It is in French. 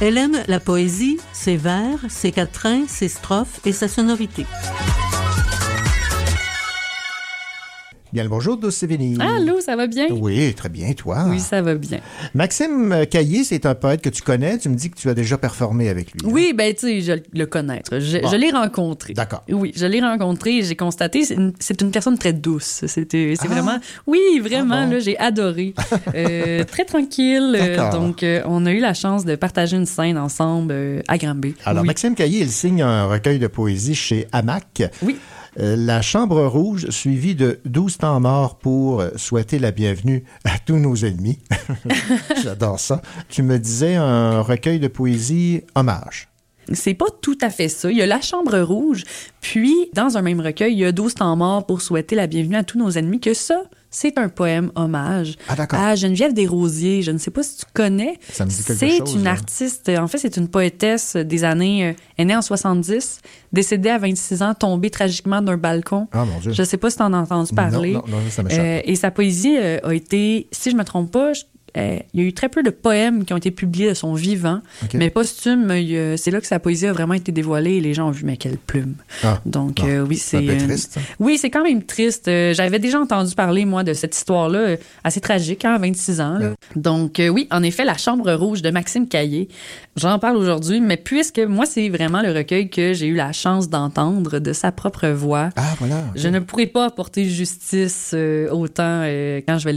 Elle aime la poésie, ses vers, ses quatrains, ses strophes et sa sonorité. Bien le bonjour, Douce Sévigny. Allô, ça va bien? Oui, très bien, toi. Oui, ça va bien. Maxime Caillé, c'est un poète que tu connais. Tu me dis que tu as déjà performé avec lui. Hein? Oui, ben tu sais, je le connaître. Je l'ai rencontré. D'accord. Oui, je l'ai rencontré et j'ai constaté, c'est une personne très douce. C'est vraiment... Oui, vraiment, là, j'ai adoré. Très tranquille. Donc, on a eu la chance de partager une scène ensemble à Granby. Alors, oui. Maxime Caillé, il signe un recueil de poésie chez Hamac. Oui. La Chambre rouge, suivie de 12 temps morts pour souhaiter la bienvenue à tous nos ennemis. J'adore ça. Tu me disais un recueil de poésie hommage. C'est pas tout à fait ça. Il y a la Chambre rouge, puis dans un même recueil, il y a 12 temps morts pour souhaiter la bienvenue à tous nos ennemis, que ça, c'est un poème hommage à Geneviève Desrosiers. Je ne sais pas si tu connais. Ça me dit quelque chose. C'est une artiste, en fait, c'est une poétesse des années... elle est née en 70, décédée à 26 ans, tombée tragiquement d'un balcon. Ah, mon Dieu. Je ne sais pas si tu en as entendu parler. Non, ça m'échappe. Et sa poésie a été, si je ne me trompe pas... il y a eu très peu de poèmes qui ont été publiés de son vivant, mais posthume, c'est là que sa poésie a vraiment été dévoilée et les gens ont vu, mais quelle plume. Donc, oui, c'est... un peu triste. Oui, c'est quand même triste. J'avais déjà entendu parler, moi, de cette histoire-là, assez tragique, 26 ans. Là. Donc, oui, en effet, La Chambre rouge de Maxime Caillé. J'en parle aujourd'hui, mais puisque moi, c'est vraiment le recueil que j'ai eu la chance d'entendre de sa propre voix. Ah, voilà. Je ne pourrais pas apporter justice autant quand je vais